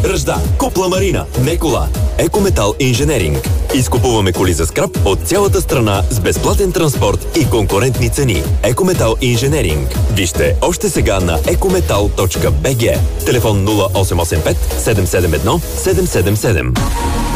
Ръжда, Купла Марина, не кола. Екометал Инженеринг. Изкупуваме коли за скрап от цялата страна с безплатен транспорт и конкурентни цени. Екометал Инженеринг. Вижте още сега на ecometal.bg. Телефон 0885 771 777.